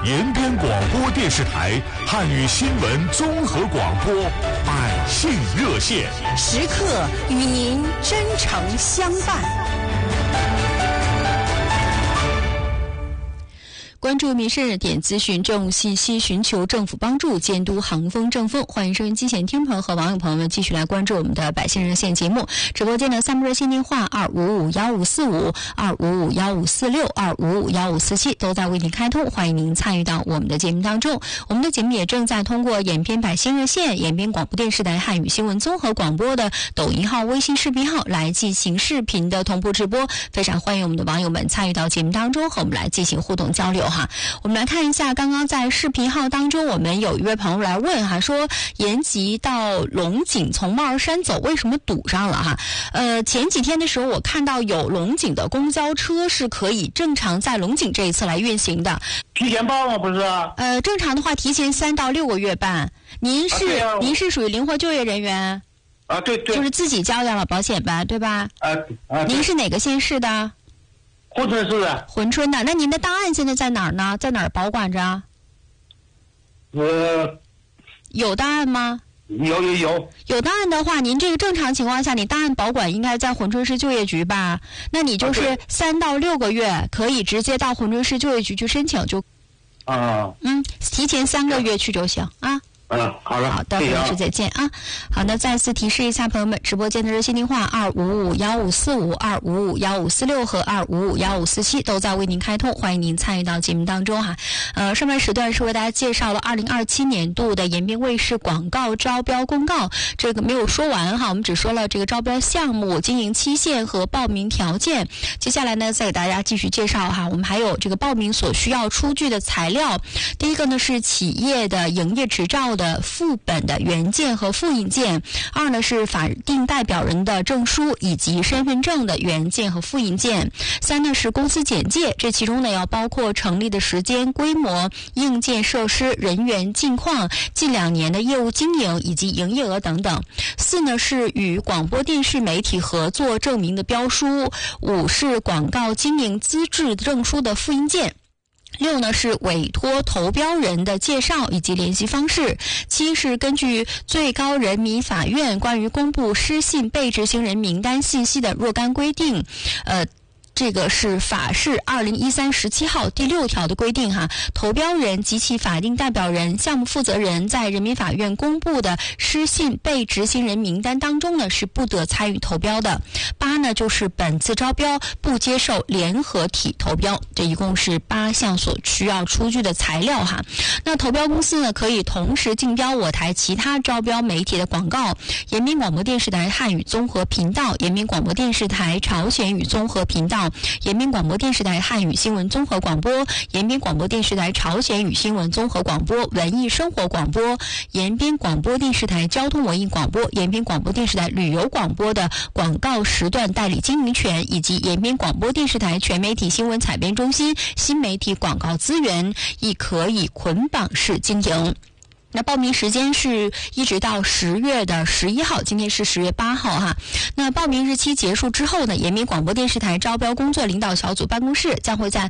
延边广播电视台汉语新闻综合广播百姓热线， 时刻与您真诚相伴。关注民生热点资讯，正午信息，寻求政府帮助，监督航风政风。欢迎收音机前听众朋友和网友朋友们继续来关注我们的百姓热线节目。直播间的3部热线电话2551545、2551546、2551547都在为您开通，欢迎您参与到我们的节目当中。我们的节目也正在通过延边百姓热线、延边广播电视台汉语新闻综合广播的抖音号、微信视频号来进行视频的同步直播。非常欢迎我们的网友们参与到节目当中，和我们来进行互动交流。我们来看一下，刚刚在视频号当中，我们有一位朋友来问说延吉到龙井从帽儿山走为什么堵上了前几天的时候我看到有龙井的公交车是可以正常在龙井这一侧来运行的。 提前报吗？不是啊？ 正常的话提前3到6个月办。您是属于灵活就业人员啊？对， 就是自己交养老保险吧，对吧？您是哪个县市的？ 珲春市的。 珲春的。那您的档案现在在哪儿呢？在哪儿保管着？有档案吗？ 有档案的话，您这个正常情况下，你档案保管应该在珲春市就业局吧？那你就是3到6个月可以直接到珲春市就业局去申请就。提前3个月去就行啊。 好了， 好的，回时再见啊。好的，再次提示一下朋友们，直播间的热线电话2551545、2551546和2551547都在为您开通，欢迎您参与到节目当中上半时段是为大家介绍了2027年度的延边卫视广告招标公告，这个没有说完我们只说了这个招标项目、经营期限和报名条件。接下来呢，再给大家继续介绍我们还有这个报名所需要出具的材料。第一个呢是企业的营业执照的副本的原件和复印件，2呢是法定代表人的证书以及身份证的原件和复印件，3呢是公司简介，这其中呢要包括成立的时间、规模、硬件设施、人员近况、近2年的业务经营以及营业额等等。4呢是与广播电视媒体合作证明的标书，5是广告经营资质证书的复印件，6呢是委托投标人的介绍以及联系方式，7是根据最高人民法院关于公布失信被执行人名单信息的若干规定，这个是法释2013-17号第6条的规定投标人及其法定代表人、项目负责人在人民法院公布的失信被执行人名单当中呢是不得参与投标的。8呢就是本次招标不接受联合体投标。这一共是8项所需要出具的材料那投标公司呢可以同时竞标我台其他招标媒体的广告：延边广播电视台汉语综合频道、延边广播电视台朝鲜语综合频道、延边广播电视台汉语新闻综合广播、延边广播电视台朝鲜语新闻综合广播、文艺生活广播、延边广播电视台交通文艺广播、延边广播电视台旅游广播的广告时段代理经营权，以及延边广播电视台全媒体新闻采编中心新媒体广告资源，亦可以捆绑式经营。那报名时间是一直到10月11号，今天是10月8号那报名日期结束之后呢，延边广播电视台招标工作领导小组办公室将会在